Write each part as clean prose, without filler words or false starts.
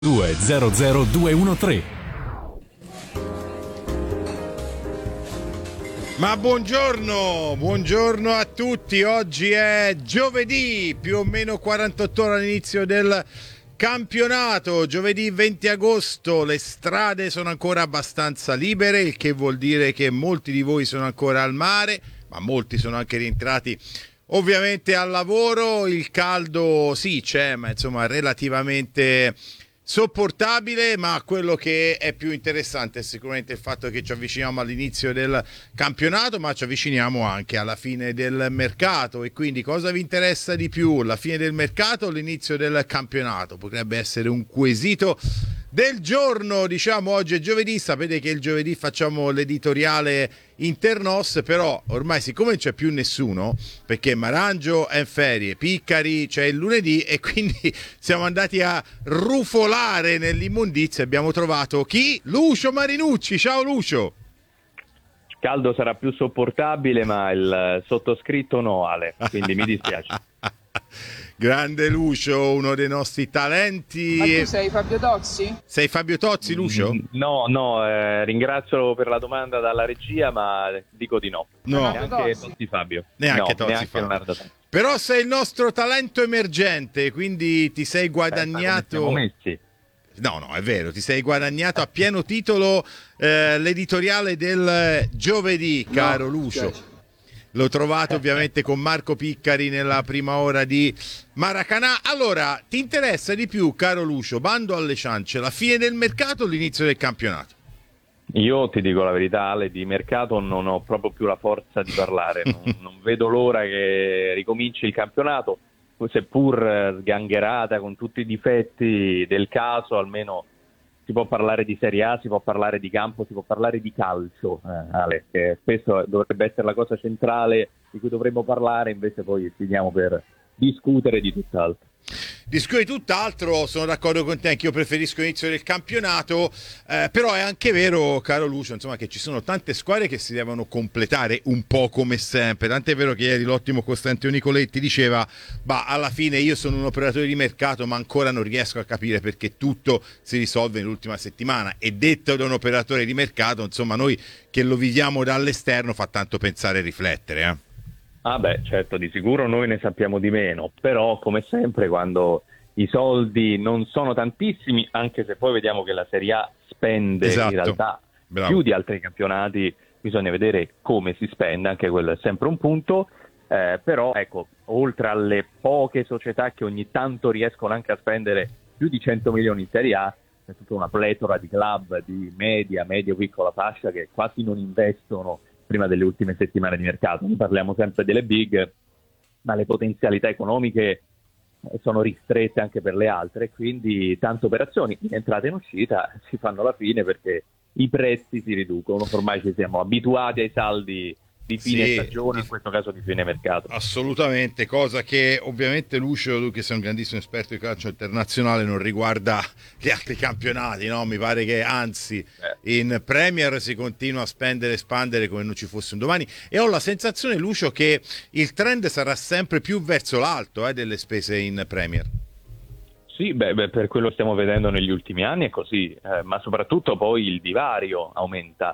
2000213. Ma buongiorno a tutti. Oggi è giovedì, più o meno 48 ore all'inizio del campionato. Giovedì 20 agosto, le strade sono ancora abbastanza libere, il che vuol dire che molti di voi sono ancora al mare, ma molti sono anche rientrati ovviamente al lavoro. Il caldo sì c'è, ma insomma relativamente sopportabile, ma quello che è più interessante è sicuramente il fatto che ci avviciniamo all'inizio del campionato, ma ci avviciniamo anche alla fine del mercato. E quindi cosa vi interessa di più, la fine del mercato o l'inizio del campionato? Potrebbe essere un quesito del giorno. Diciamo, oggi è giovedì, sapete che il giovedì facciamo l'editoriale internos, però ormai siccome non c'è più nessuno, perché Marangio è in ferie, Piccari c'è il lunedì, e quindi siamo andati a rufolare nell'immondizia. Abbiamo trovato chi? Lucio Marinucci. Ciao Lucio. Il caldo sarà più sopportabile, ma il sottoscritto no, Ale, quindi mi dispiace. Grande Lucio, uno dei nostri talenti. Ma tu sei Fabio Tozzi? Sei Fabio Tozzi, Lucio? No, ringrazio per la domanda dalla regia, ma dico di no. No. Neanche Tozzi Fabio. Neanche No, Tozzi neanche Fabio. Leonardo Tozzi. Però sei il nostro talento emergente, quindi ti sei guadagnato... Siamo messi. No, è vero, ti sei guadagnato a pieno titolo l'editoriale del giovedì, caro Lucio. L'ho trovato ovviamente con Marco Piccari nella prima ora di Maracanã. Allora, ti interessa di più, caro Lucio, bando alle ciance, la fine del mercato o l'inizio del campionato? Io ti dico la verità, Ale, di mercato non ho proprio più la forza di parlare, non vedo l'ora che ricominci il campionato, seppur sgangherata con tutti i difetti del caso, almeno si può parlare di Serie A, si può parlare di campo, si può parlare di calcio, Ale, che spesso dovrebbe essere la cosa centrale di cui dovremmo parlare, invece poi finiamo per discutere di tutt'altro. Discuti tutt'altro, sono d'accordo con te, anch'io preferisco l'inizio del campionato, però è anche vero, caro Lucio, insomma, che ci sono tante squadre che si devono completare un po' come sempre, tant'è vero che ieri l'ottimo Costantino Nicoletti diceva, alla fine io sono un operatore di mercato ma ancora non riesco a capire perché tutto si risolve nell'ultima settimana, e detto da un operatore di mercato, insomma, noi che lo viviamo dall'esterno fa tanto pensare e riflettere, Ah beh, certo, di sicuro noi ne sappiamo di meno, però come sempre quando i soldi non sono tantissimi, anche se poi vediamo che la Serie A spende in realtà più di altri campionati, bisogna vedere come si spende, anche quello è sempre un punto, però ecco, oltre alle poche società che ogni tanto riescono anche a spendere più di 100 milioni in Serie A, c'è tutta una pletora di club di medio-piccola fascia che quasi non investono prima delle ultime settimane di mercato. Noi parliamo sempre delle big, ma le potenzialità economiche sono ristrette anche per le altre, quindi tante operazioni in entrata e in uscita si fanno alla fine perché i prezzi si riducono. Ormai ci siamo abituati ai saldi di fine stagione, in questo caso di fine mercato. Assolutamente, cosa che ovviamente Lucio, tu che sei un grandissimo esperto di calcio internazionale, non riguarda gli altri campionati, no? Mi pare che anzi in Premier si continua a spendere e espandere come non ci fosse un domani, e ho la sensazione, Lucio, che il trend sarà sempre più verso l'alto delle spese in Premier. Sì, per quello che stiamo vedendo negli ultimi anni è così, ma soprattutto poi il divario aumenta.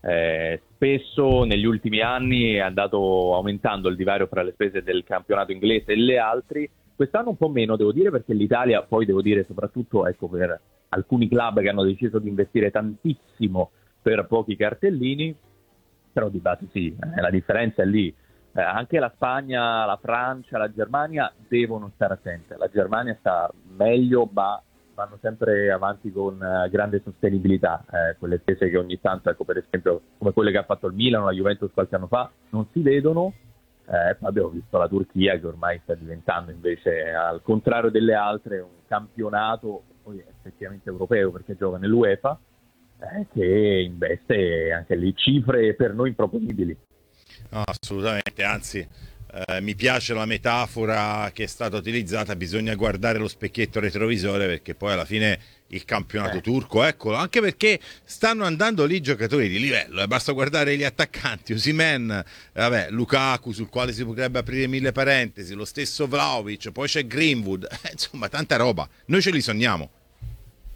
Spesso negli ultimi anni è andato aumentando il divario fra le spese del campionato inglese e le altri, quest'anno un po' meno devo dire, perché l'Italia, poi devo dire soprattutto ecco, per alcuni club che hanno deciso di investire tantissimo per pochi cartellini, però di base sì, la differenza è lì. Anche la Spagna, la Francia, la Germania devono stare attente, la Germania sta meglio ma vanno sempre avanti con grande sostenibilità, quelle spese che ogni tanto, ecco, per esempio come quelle che ha fatto il Milan o la Juventus qualche anno fa, non si vedono. Poi abbiamo visto la Turchia che ormai sta diventando invece, al contrario delle altre, un campionato poi effettivamente europeo perché gioca nell'UEFA, che investe anche lì cifre per noi improponibili. No, assolutamente, anzi mi piace la metafora che è stata utilizzata, bisogna guardare lo specchietto retrovisore perché poi alla fine il campionato turco, eccolo, anche perché stanno andando lì giocatori di livello, basta guardare gli attaccanti, Osimhen, Lukaku sul quale si potrebbe aprire mille parentesi, lo stesso Vlahovic, poi c'è Greenwood, insomma tanta roba, noi ce li sogniamo.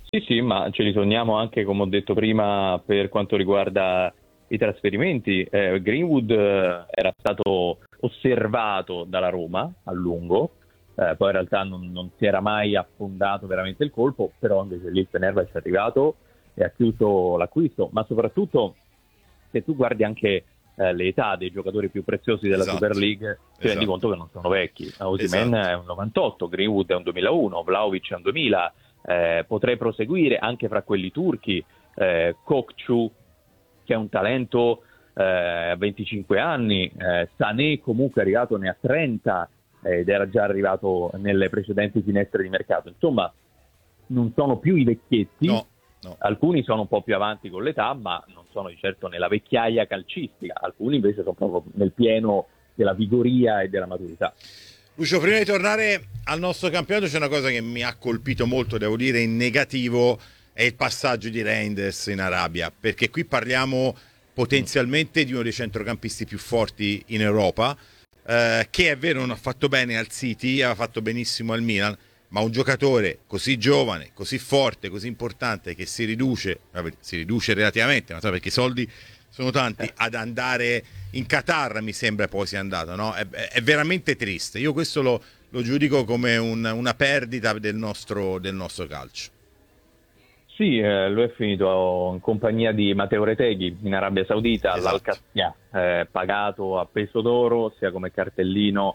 Sì, sì, ma ce li sogniamo anche, come ho detto prima, per quanto riguarda i trasferimenti. Greenwood era stato osservato dalla Roma a lungo, poi in realtà non si era mai affondato veramente il colpo, però invece lì il Fenerbahce è arrivato e ha chiuso l'acquisto, ma soprattutto se tu guardi anche le età dei giocatori più preziosi della Super Esatto, League, ti rendi conto che non sono vecchi. Osimhen esatto. è un 98, Greenwood è un 2001, Vlahovic è un 2000, potrei proseguire anche fra quelli turchi, Kokçu che è un talento a 25 anni, Sané comunque è arrivato, ne ha 30 ed era già arrivato nelle precedenti finestre di mercato. Insomma, non sono più i vecchietti, No, no. alcuni sono un po' più avanti con l'età, ma non sono di certo nella vecchiaia calcistica, alcuni invece sono proprio nel pieno della vigoria e della maturità. Lucio, prima di tornare al nostro campionato c'è una cosa che mi ha colpito molto, devo dire in negativo, è il passaggio di Reinders in Arabia, perché qui parliamo potenzialmente di uno dei centrocampisti più forti in Europa, che è vero non ha fatto bene al City, ha fatto benissimo al Milan, ma un giocatore così giovane, così forte, così importante che si riduce relativamente, ma sai, perché i soldi sono tanti, ad andare in Qatar mi sembra poi sia andato, no? È veramente triste. Io questo lo giudico come una perdita del nostro calcio. Sì, lui è finito in compagnia di Matteo Retegui in Arabia Saudita, Esatto. all'Al-Qassia, pagato a peso d'oro sia come cartellino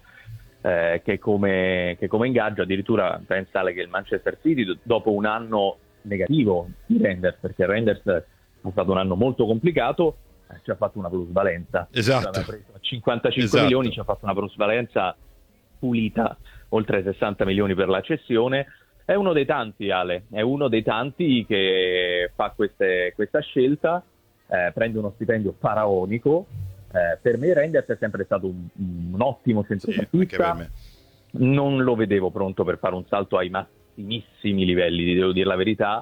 che come ingaggio. Addirittura pensare che il Manchester City, dopo un anno negativo di Reinders, perché Reinders è stato un anno molto complicato, ci ha fatto una plusvalenza. Esatto. Aveva preso 55 Esatto. milioni, ci ha fatto una plusvalenza pulita, oltre 60 milioni per la cessione. È uno dei tanti, Ale, è uno dei tanti che fa questa scelta, prende uno stipendio faraonico. Per me Reinders è sempre stato un ottimo Sì, anche centrocampista, per me. non lo vedevo pronto per fare un salto ai massimissimi livelli, devo dire la verità,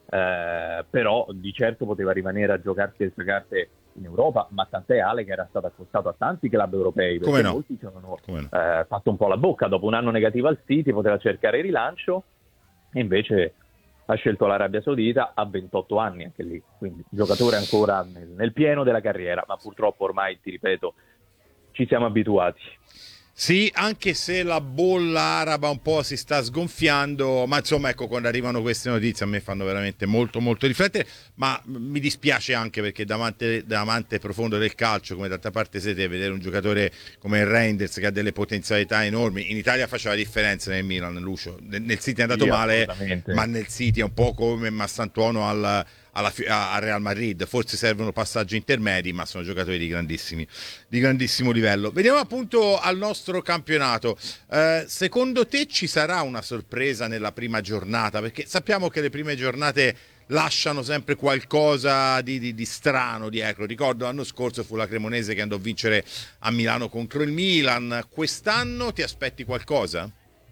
però di certo poteva rimanere a giocarsi le sue carte in Europa, ma tant'è, Ale, che era stato accostato a tanti club europei, perché Come no? molti ci avevano Come no? fatto un po' la bocca. Dopo un anno negativo al City poteva cercare il rilancio, e invece ha scelto l'Arabia Saudita a 28 anni anche lì, quindi giocatore ancora nel pieno della carriera, ma purtroppo ormai, ti ripeto, ci siamo abituati. Sì, anche se la bolla araba un po' si sta sgonfiando, ma insomma, ecco, quando arrivano queste notizie a me fanno veramente molto molto riflettere, ma mi dispiace anche perché da amante profondo del calcio, come d'altra parte siete, vedere un giocatore come il Reinders che ha delle potenzialità enormi, in Italia faceva la differenza nel Milan, Lucio, nel City è andato Sì, male, assolutamente. ma nel City è un po' come Massantuono al Real Madrid, forse servono passaggi intermedi, ma sono giocatori di grandissimo livello. Veniamo appunto al nostro campionato. Secondo te ci sarà una sorpresa nella prima giornata? Perché sappiamo che le prime giornate lasciano sempre qualcosa di strano dietro. Ricordo l'anno scorso fu la Cremonese che andò a vincere a Milano contro il Milan. Quest'anno ti aspetti qualcosa?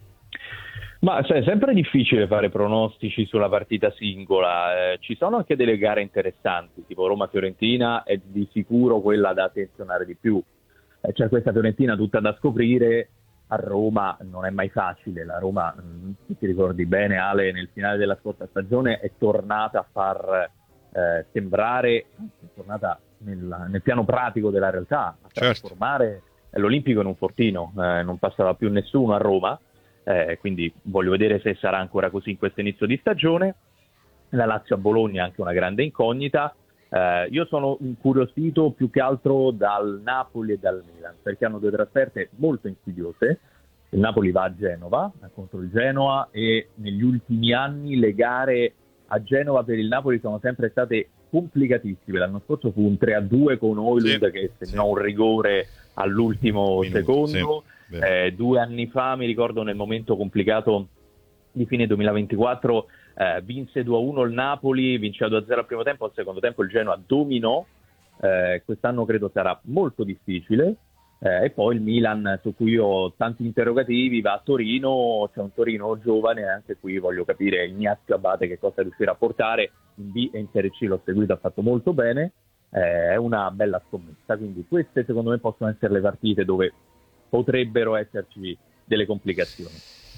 Ma cioè, è sempre difficile fare pronostici sulla partita singola. Ci sono anche delle gare interessanti, tipo Roma-Fiorentina è di sicuro quella da attenzionare di più. C'è questa Fiorentina tutta da scoprire. A Roma non è mai facile. La Roma, se ti ricordi bene, Ale, nel finale della scorsa stagione è tornata a far sembrare, è tornata nel piano pratico della realtà, a trasformare l'Olimpico in un fortino. Non passava più nessuno a Roma. Quindi voglio vedere se sarà ancora così in questo inizio di stagione. La Lazio a Bologna è anche una grande incognita. Io sono incuriosito più che altro dal Napoli e dal Milan, perché hanno due trasferte molto insidiose. Il Napoli va a Genova contro il Genoa, e negli ultimi anni le gare a Genova per il Napoli sono sempre state complicatissime. L'anno scorso fu un 3-2 con Højlund che segnò un rigore all'ultimo secondo. 2 anni fa, mi ricordo, nel momento complicato di fine 2024, vinse 2-1 il Napoli, vinceva 2-0 al primo tempo, al secondo tempo il Genoa dominò. Quest'anno credo sarà molto difficile. E poi il Milan, su cui ho tanti interrogativi, va a Torino. C'è un Torino giovane, anche qui voglio capire Ignazio Abate che cosa riuscirà a portare. In B e in Serie C l'ho seguito, ha fatto molto bene. È una bella scommessa, quindi queste secondo me possono essere le partite dove potrebbero esserci delle complicazioni.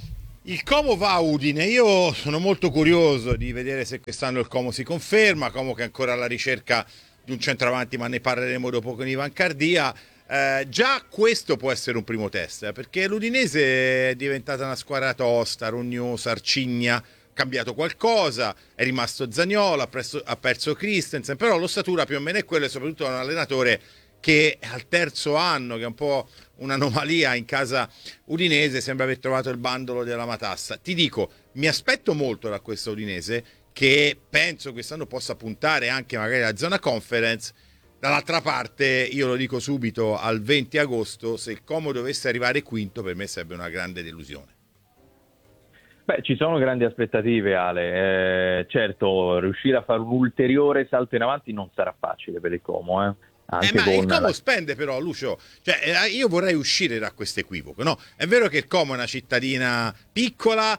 Il Como va a Udine, io sono molto curioso di vedere se quest'anno il Como si conferma, Como che è ancora alla ricerca di un centravanti, ma ne parleremo dopo con Ivan Cardia. Già questo può essere un primo test, perché l'Udinese è diventata una squadra tosta, rognosa, arcigna, cambiato qualcosa, è rimasto Zaniolo, ha perso Christensen, però l'ossatura più o meno è quella, e soprattutto è un allenatore che al terzo anno, che è un po' un'anomalia in casa udinese, sembra aver trovato il bandolo della matassa. Ti dico, mi aspetto molto da questa Udinese, che penso quest'anno possa puntare anche magari alla zona conference. Dall'altra parte, io lo dico subito, al 20 agosto, se il Como dovesse arrivare quinto, per me sarebbe una grande delusione. Beh, ci sono grandi aspettative, Ale. Certo, riuscire a fare un ulteriore salto in avanti non sarà facile per il Como, Anche Ma il Como spende però, Lucio, cioè, io vorrei uscire da questo equivoco, no? È vero che il Como è una cittadina piccola,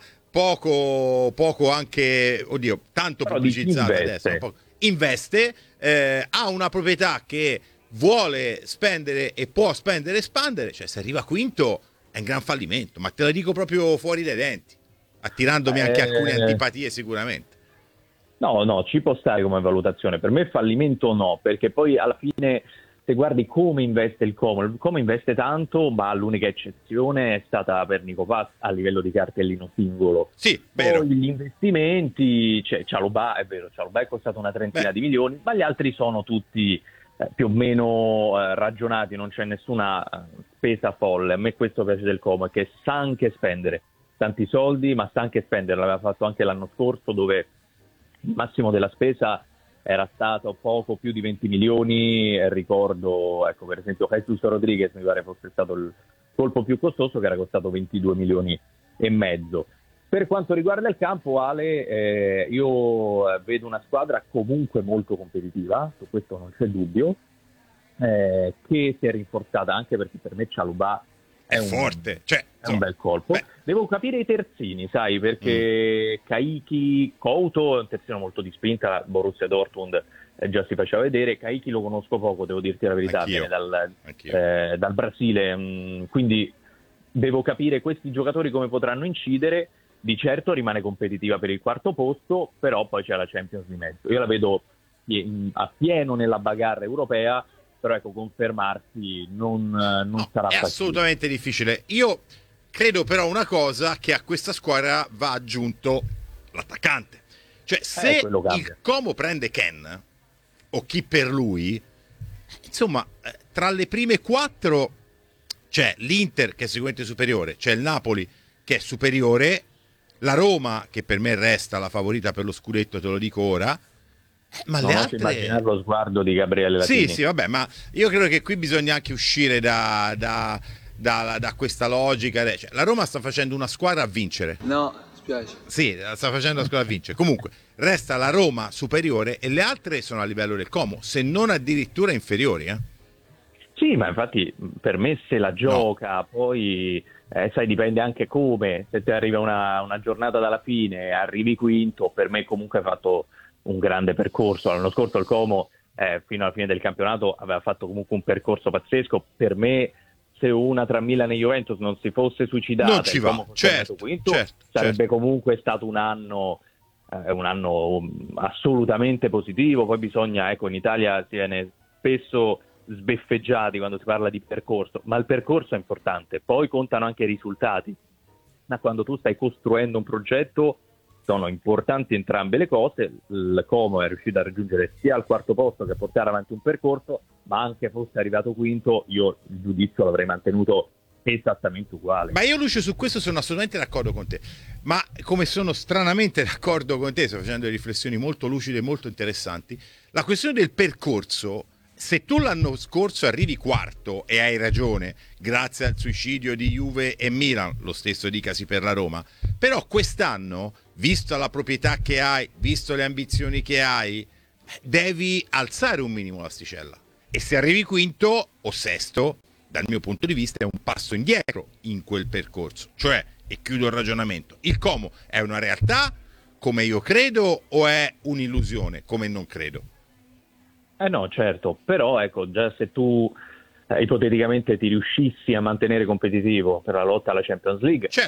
poco anche, oddio, tanto però pubblicizzata investe. adesso, investe, ha una proprietà che vuole spendere e può spendere e espandere, cioè se arriva quinto è un gran fallimento, ma te la dico proprio fuori dai denti, attirandomi anche alcune antipatie sicuramente. No, ci può stare come valutazione. Per me fallimento no, perché poi alla fine se guardi come investe il Como investe tanto, ma l'unica eccezione è stata per Nico Paz a livello di cartellino singolo. Sì, vero. Poi gli investimenti, cioè Cialobà, è vero, Cialobà è costato una trentina di milioni, ma gli altri sono tutti più o meno ragionati, non c'è nessuna spesa folle. A me questo piace del Como, che sa anche spendere tanti soldi, ma sa anche spendere. L'aveva fatto anche l'anno scorso, dove il massimo della spesa era stato poco più di 20 milioni, ricordo, ecco, per esempio Jesus Rodriguez mi pare fosse stato il colpo più costoso, che era costato 22 milioni e mezzo. Per quanto riguarda il campo, Ale, io vedo una squadra comunque molto competitiva, su questo non c'è dubbio, che si è rinforzata anche perché per me Cialubà è forte, cioè, è un bel colpo. Beh. Devo capire i terzini, sai, perché Caicchi, Couto è un terzino molto di spinta, la Borussia Dortmund già si faceva vedere. Caicchi lo conosco poco, devo dirti la verità, viene dal Brasile, quindi devo capire questi giocatori come potranno incidere. Di certo rimane competitiva per il quarto posto, però poi c'è la Champions di mezzo. Io la vedo a pieno nella bagarre europea, però ecco, confermarsi non sarà facile. È assolutamente difficile. Io credo però una cosa, che a questa squadra va aggiunto l'attaccante. Cioè, se il Como prende Ken o chi per lui, insomma, tra le prime quattro c'è l'Inter che è sicuramente superiore, c'è il Napoli che è superiore, la Roma che per me resta la favorita per lo scudetto, te lo dico ora. Ma le altre... immaginare lo sguardo di Gabriele Latini. Sì, vabbè, ma io credo che qui bisogna anche uscire da questa logica. Cioè, la Roma sta facendo una squadra a vincere. No, spiace. Sì, sta facendo una squadra a vincere. Comunque, resta la Roma superiore e le altre sono a livello del Como, se non addirittura inferiori. Sì, ma infatti per me se la gioca, poi sai, dipende anche come. Se ti arriva una giornata dalla fine, arrivi quinto, per me comunque hai fatto un grande percorso. L'anno scorso il Como fino alla fine del campionato aveva fatto comunque un percorso pazzesco. Per me, se una tra Milan e Juventus non si fosse suicidata, non ci va, certo, sarebbe comunque stato un anno assolutamente positivo. Poi bisogna, ecco, in Italia si viene spesso sbeffeggiati quando si parla di percorso, ma il percorso è importante, poi contano anche i risultati. Ma quando tu stai costruendo un progetto sono importanti entrambe le cose. Il Como è riuscito a raggiungere sia il quarto posto che a portare avanti un percorso, ma anche fosse arrivato quinto, io il giudizio l'avrei mantenuto esattamente uguale. Ma io, Lucio, su questo sono assolutamente d'accordo con te, ma come sono stranamente d'accordo con te, sto facendo delle riflessioni molto lucide e molto interessanti. La questione del percorso, se tu l'anno scorso arrivi quarto, e hai ragione, grazie al suicidio di Juve e Milan, lo stesso dicasi per la Roma, però quest'anno, visto la proprietà che hai, visto le ambizioni che hai, devi alzare un minimo l'asticella. E se arrivi quinto o sesto, dal mio punto di vista è un passo indietro in quel percorso. Cioè, e chiudo il ragionamento, il Como è una realtà come io credo o è un'illusione come non credo? No, certo, però ecco, già se tu ipoteticamente ti riuscissi a mantenere competitivo per la lotta alla Champions League, certo, poi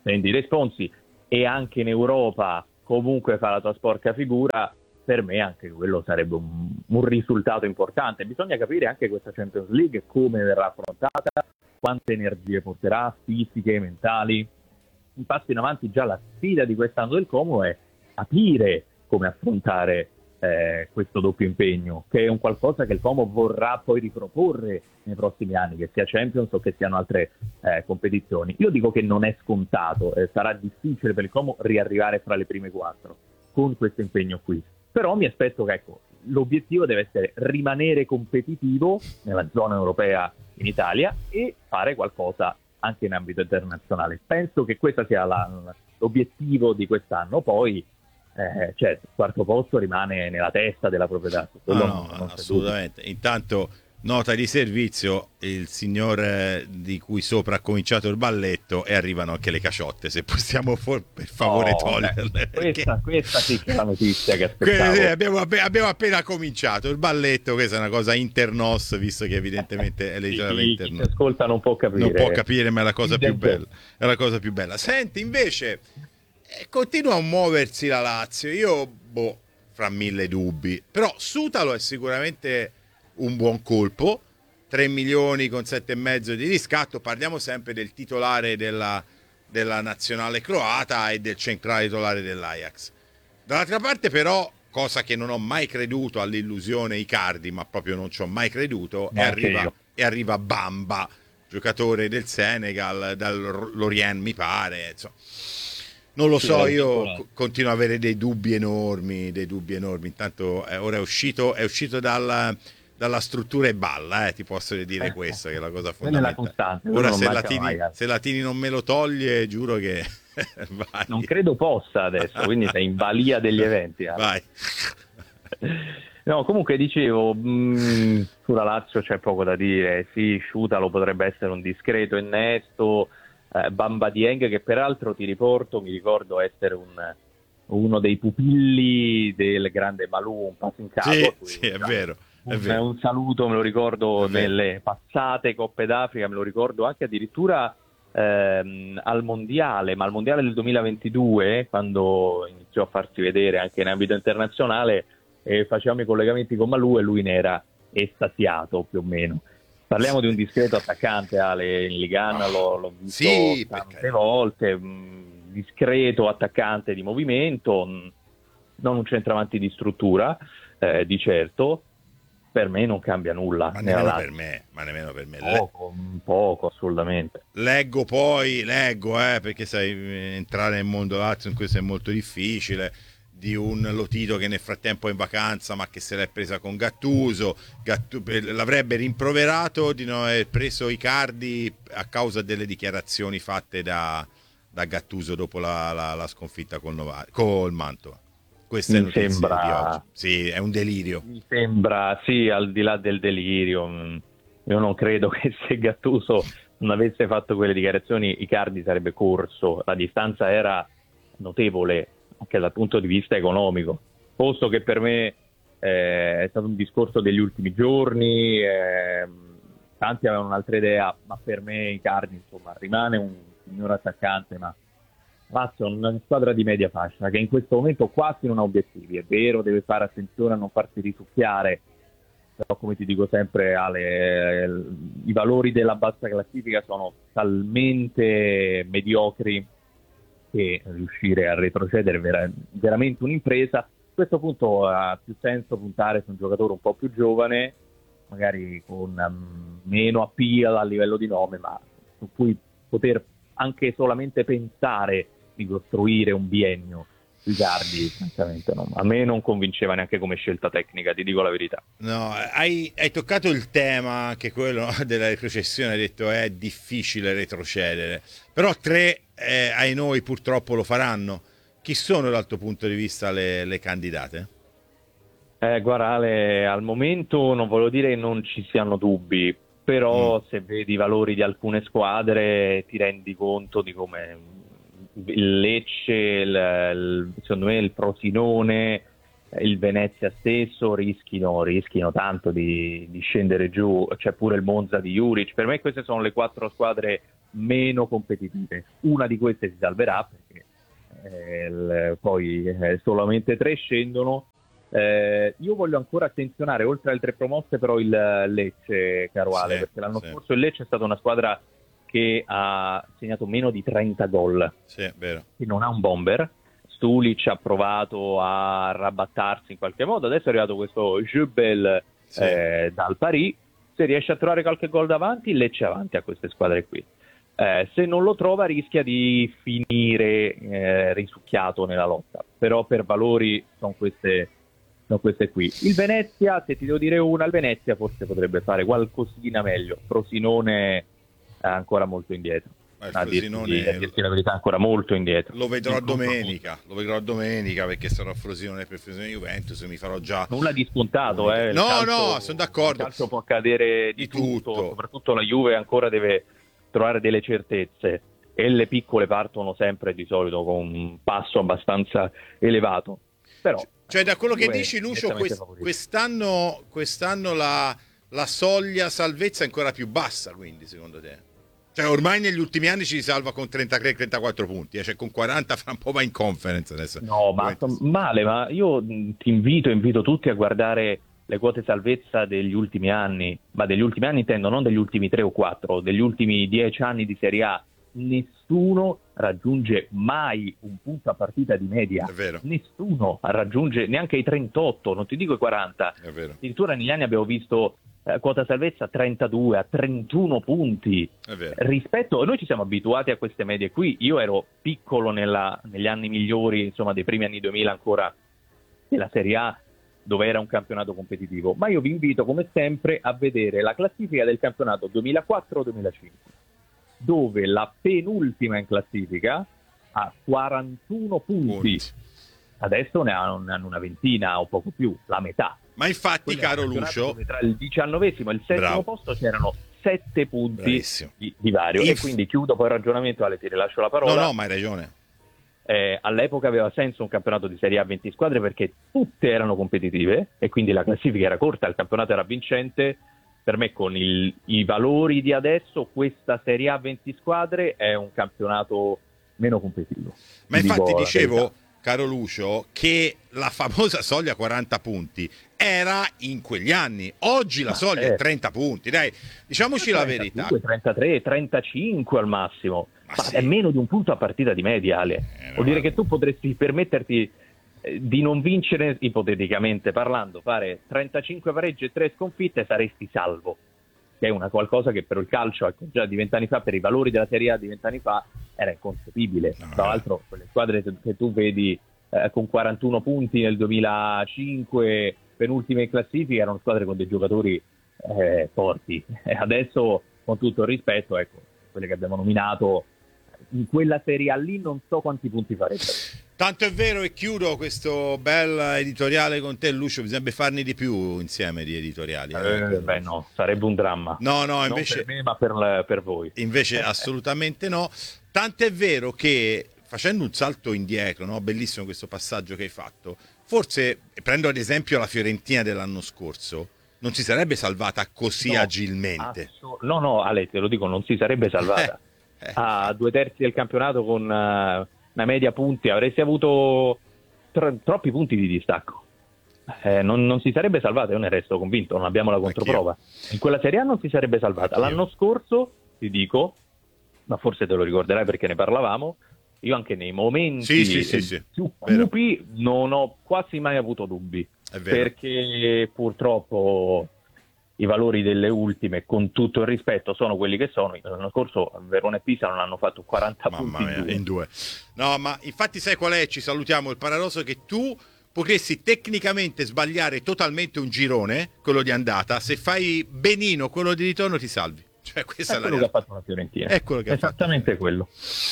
prendi dei sponsor e anche in Europa comunque fa la tua sporca figura, per me anche quello sarebbe un risultato importante. Bisogna capire anche questa Champions League come verrà affrontata, quante energie porterà, fisiche, mentali. Un passo in avanti già la sfida di quest'anno del Como è capire come affrontare questo doppio impegno, che è un qualcosa che il Como vorrà poi riproporre nei prossimi anni, che sia Champions o che siano altre competizioni. Io dico che non è scontato, sarà difficile per il Como riarrivare fra le prime 4 con questo impegno qui, però mi aspetto che l'obiettivo deve essere rimanere competitivo nella zona europea in Italia e fare qualcosa anche in ambito internazionale. Penso che questo sia l'obiettivo di quest'anno. Poi certo, il quarto posto rimane nella testa della proprietà. No, assolutamente. Intanto, nota di servizio, il signor di cui sopra ha cominciato il balletto, e arrivano anche le caciotte, se possiamo per favore toglierle. Questa sì che è la notizia che aspettavo. Abbiamo appena cominciato il balletto, questa è una cosa internos, visto che evidentemente è leggermente chi ascolta non può capire, ma è la cosa più bella. È la cosa più bella. Senti, invece, continua a muoversi la Lazio. Io, fra mille dubbi, però Sutalo è sicuramente un buon colpo, 3 milioni con 7,5 di riscatto. Parliamo sempre del titolare della nazionale croata e del centrale titolare dell'Ajax. Dall'altra parte però, cosa che non ho mai creduto all'illusione Icardi, ma proprio non ci ho mai creduto, e arriva Bamba, giocatore del Senegal, dall'Orient mi pare, insomma. Non lo so, io continuo ad avere dei dubbi enormi. Intanto ora è uscito dalla struttura e balla, ti posso dire questo, che è la cosa fondamentale. Ora se Latini non me lo toglie, giuro che vai. Non credo possa adesso, quindi sei in balia degli eventi. Vai. No, comunque dicevo, sulla Lazio c'è poco da dire. Sì, Sciutalo potrebbe essere un discreto innesto, Bamba Dieng, che peraltro mi ricordo essere uno dei pupilli del grande Malù, un passo in capo. Sì, è vero. Un saluto, me lo ricordo nelle passate Coppe d'Africa, me lo ricordo anche addirittura al mondiale, ma al mondiale del 2022, quando iniziò a farsi vedere anche in ambito internazionale, facevamo i collegamenti con Malù e lui ne era estasiato più o meno. Parliamo di un discreto attaccante, Ale, in Ligan l'ho visto tante volte, discreto attaccante di movimento, non un centravanti di struttura, di certo. Per me non cambia nulla. Ma nemmeno per me. Poco, assolutamente. Leggo, perché sai, entrare nel mondo Lazio in questo è molto difficile, di un Lotito che nel frattempo è in vacanza ma che se l'è presa con Gattuso. L'avrebbe rimproverato di non aver preso Icardi a causa delle dichiarazioni fatte da Gattuso dopo la sconfitta col Mantova. Questa è notizia di oggi. Sì, è un delirio. Mi sembra, sì, al di là del delirio, io non credo che se Gattuso non avesse fatto quelle dichiarazioni Icardi sarebbe corso. La distanza era notevole anche dal punto di vista economico, posto che per me è stato un discorso degli ultimi giorni, tanti avevano un'altra idea, ma per me Icardi insomma rimane un signor attaccante, ma Lazio è una squadra di media fascia che in questo momento quasi non ha obiettivi. È vero, deve fare attenzione a non farsi risucchiare, però come ti dico sempre, Ale, i valori della bassa classifica sono talmente mediocri che riuscire a retrocedere è veramente un'impresa. A questo punto ha più senso puntare su un giocatore un po' più giovane, magari con meno appeal a livello di nome, ma su cui poter anche solamente pensare di costruire un biennio. Icardi, francamente, no. A me non convinceva neanche come scelta tecnica, ti dico la verità. No, hai toccato il tema, anche quello della retrocessione, hai detto è difficile retrocedere, però 3 ai noi purtroppo lo faranno. Chi sono dal tuo punto di vista le candidate? Guarda Ale, al momento non voglio dire che non ci siano dubbi, però se vedi i valori di alcune squadre ti rendi conto di come il Lecce, secondo me il Frosinone, il Venezia stesso rischino tanto di scendere giù. C'è pure il Monza di Juric. Per me queste sono le 4 squadre meno competitive. Una di queste si salverà perché poi solamente 3 scendono. Io voglio ancora attenzionare, oltre alle 3 promosse, però il Lecce, caro Ale, perché l'anno scorso il Lecce è stata una squadra che ha segnato meno di 30 gol, vero. che non ha un bomber. Stulic ha provato a arrabattarsi in qualche modo, adesso è arrivato questo Jubel dal Paris. Se riesce a trovare qualche gol davanti, il Lecce è avanti a queste squadre qui. Se non lo trova rischia di finire risucchiato nella lotta, però per valori sono queste qui. Il Venezia, se ti devo dire una, il Venezia forse potrebbe fare qualcosina meglio. Frosinone è ancora molto indietro. A dirti la verità, ancora molto indietro. Lo vedrò domenica perché sarò a Frosinone per Frosinone Juventus, mi farò già nulla di scontato. No, sono d'accordo. Il calcio può accadere di tutto, soprattutto la Juve ancora deve trovare delle certezze e le piccole partono sempre di solito con un passo abbastanza elevato. Però cioè da quello che dici, Lucio, quest'anno la soglia salvezza è ancora più bassa, quindi secondo te? Cioè ormai negli ultimi anni ci si salva con 33-34 punti, cioè con 40 fra un po' va in conference adesso. No, male, ma io ti invito tutti a guardare le quote salvezza degli ultimi anni, ma degli ultimi anni intendo non degli ultimi 3 o 4, degli ultimi 10 anni di Serie A. Nessuno raggiunge mai un punto a partita di media. È vero. Nessuno raggiunge neanche i 38, non ti dico i 40. È vero. Addirittura negli anni abbiamo visto quota salvezza a 32, a 31 punti. È vero. Rispetto, noi ci siamo abituati a queste medie qui. Io ero piccolo negli anni migliori, insomma, dei primi anni 2000 ancora della Serie A, dove era un campionato competitivo. Ma io vi invito, come sempre, a vedere la classifica del campionato 2004-2005, dove la penultima in classifica ha 41 punti. Adesso ne hanno una ventina o poco più, la metà. Ma infatti, caro Lucio, tra il 19esimo e il 7° posto c'erano 7 punti di vario. E quindi chiudo poi il ragionamento, Ale, ti rilascio la parola. No, ma hai ragione. All'epoca aveva senso un campionato di Serie A 20 squadre perché tutte erano competitive e quindi la classifica era corta, il campionato era vincente. Per me, con i valori di adesso, questa Serie A 20 squadre è un campionato meno competitivo. Ma infatti dicevo, caro Lucio, che la famosa soglia 40 punti era in quegli anni. Oggi la soglia è 30 punti, dai, diciamoci la verità. 33, 35 al massimo. Ma è meno di un punto a partita di media, Ale. Vuol dire che tu potresti permetterti di non vincere, ipoteticamente parlando, fare 35 pareggi e 3 sconfitte, saresti salvo, che è una qualcosa che per il calcio, ecco, già di 20 anni fa, per i valori della Serie A di 20 anni fa, era inconcepibile. Tra l'altro quelle squadre che tu vedi con 41 punti nel 2005, penultime in classifica, erano squadre con dei giocatori forti. Adesso, con tutto il rispetto, ecco, quelle che abbiamo nominato, in quella Serie A lì non so quanti punti farebbero. Tanto è vero, e chiudo questo bel editoriale con te, Lucio, bisognerebbe farne di più insieme di editoriali. No, sarebbe un dramma. No, invece non per me, ma per voi. Invece assolutamente no. Tanto è vero che, facendo un salto indietro, no? Bellissimo questo passaggio che hai fatto, forse, prendo ad esempio la Fiorentina dell'anno scorso, non si sarebbe salvata così agilmente. No, Ale, te lo dico, non si sarebbe salvata. A 2/3 del campionato con una media punti avresti avuto troppi punti di distacco. Non si sarebbe salvata, io ne resto convinto, non abbiamo la controprova. In quella Serie A non si sarebbe salvata. L'anno scorso, ti dico, ma forse te lo ricorderai perché ne parlavamo, io anche nei momenti più cupi non ho quasi mai avuto dubbi, perché purtroppo i valori delle ultime, con tutto il rispetto, sono quelli che sono. L'anno scorso Verona e Pisa non hanno fatto 40 punti in due. No, ma infatti sai qual è? Ci salutiamo. Il paradosso è che tu potresti tecnicamente sbagliare totalmente un girone, quello di andata, se fai benino quello di ritorno ti salvi. Cioè, questa è quello che ha fatto la Fiorentina. È quello che esattamente quello.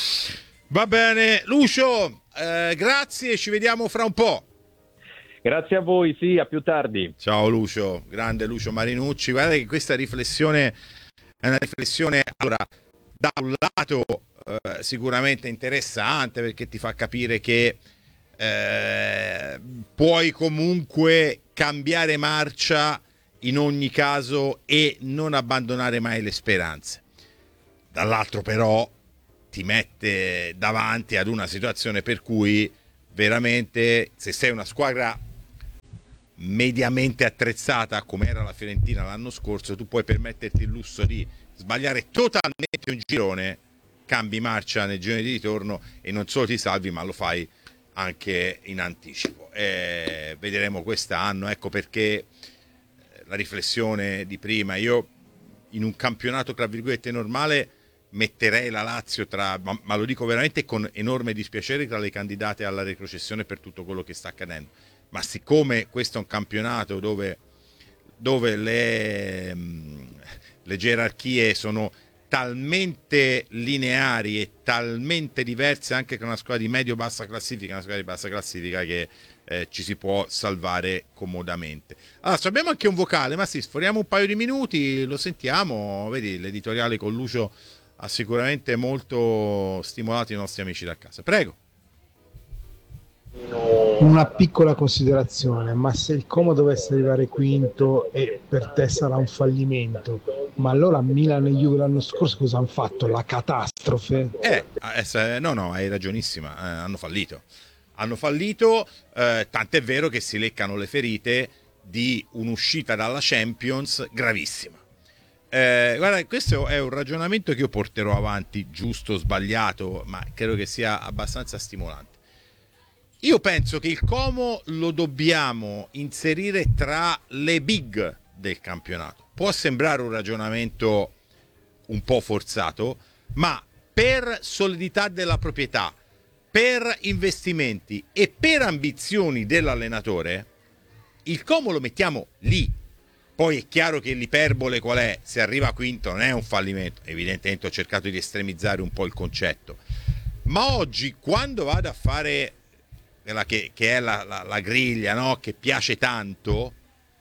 Va bene, Lucio, grazie, ci vediamo fra un po'. Grazie a voi, sì, a più tardi. Ciao Lucio, grande Lucio Marinucci. Guardate che questa riflessione è una riflessione, allora, da un lato sicuramente interessante, perché ti fa capire che puoi comunque cambiare marcia in ogni caso e non abbandonare mai le speranze. dall'altro però ti mette davanti ad una situazione per cui veramente, se sei una squadra mediamente attrezzata come era la Fiorentina l'anno scorso, tu puoi permetterti il lusso di sbagliare totalmente un girone, cambi marcia nel girone di ritorno e non solo ti salvi, ma lo fai anche in anticipo. Vedremo quest'anno, ecco perché la riflessione di prima, io in un campionato tra virgolette normale metterei la Lazio ma lo dico veramente con enorme dispiacere, tra le candidate alla retrocessione per tutto quello che sta accadendo, ma siccome questo è un campionato dove le gerarchie sono talmente lineari e talmente diverse anche con una squadra di medio-bassa classifica, una squadra di bassa classifica, che ci si può salvare comodamente. Allora, abbiamo anche un vocale, ma sì, sforiamo un paio di minuti, lo sentiamo, vedi, l'editoriale con Lucio ha sicuramente molto stimolato i nostri amici da casa. Prego. Una piccola considerazione, ma se il Como dovesse arrivare quinto e per te sarà un fallimento, ma allora Milan e Juve l'anno scorso cosa hanno fatto? La catastrofe? No, hai ragionissima, hanno fallito. Tant'è vero che si leccano le ferite di un'uscita dalla Champions gravissima. Guarda, questo è un ragionamento che io porterò avanti, giusto o sbagliato, ma credo che sia abbastanza stimolante. Io penso che il Como lo dobbiamo inserire tra le big del campionato. Può sembrare un ragionamento un po' forzato, ma per solidità della proprietà, per investimenti e per ambizioni dell'allenatore, il Como lo mettiamo lì. Poi è chiaro che l'iperbole qual è? Se arriva quinto non è un fallimento. Evidentemente ho cercato di estremizzare un po' il concetto. Ma oggi, quando vado a fare quella che è la griglia, no? Che piace tanto,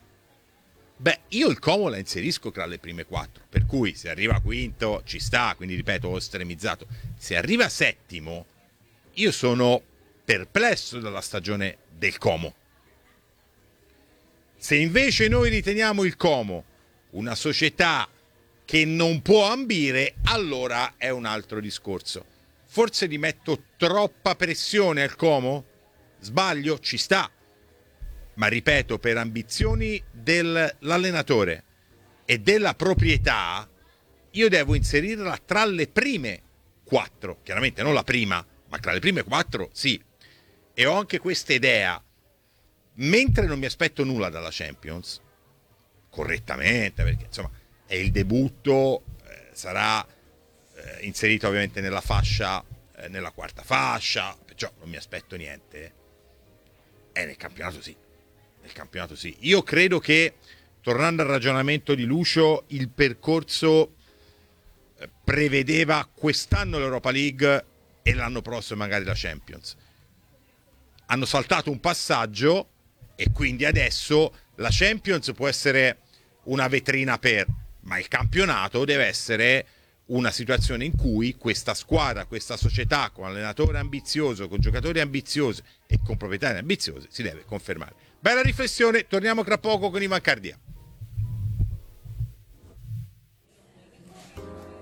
io il Como la inserisco tra le prime 4. Per cui se arriva quinto ci sta, quindi ripeto, ho estremizzato. Se arriva settimo, io sono perplesso dalla stagione del Como. Se invece noi riteniamo il Como una società che non può ambire, allora è un altro discorso. Forse gli metto troppa pressione al Como? Sbaglio? Ci sta. Ma ripeto, per ambizioni dell'allenatore e della proprietà, io devo inserirla tra le prime 4. Chiaramente non la prima, ma tra le prime 4 sì. E ho anche questa idea. Mentre non mi aspetto nulla dalla Champions, correttamente, perché insomma è il debutto, sarà inserito ovviamente nella fascia, nella quarta fascia, perciò non mi aspetto niente. Nel campionato sì. Nel campionato sì. Io credo che, tornando al ragionamento di Lucio, il percorso prevedeva quest'anno l'Europa League e l'anno prossimo magari la Champions. Hanno saltato un passaggio e quindi adesso la Champions può essere una vetrina ma il campionato deve essere una situazione in cui questa squadra, questa società con allenatore ambizioso, con giocatori ambiziosi e con proprietari ambiziosi si deve confermare. Bella riflessione, torniamo tra poco con Ivan Cardia.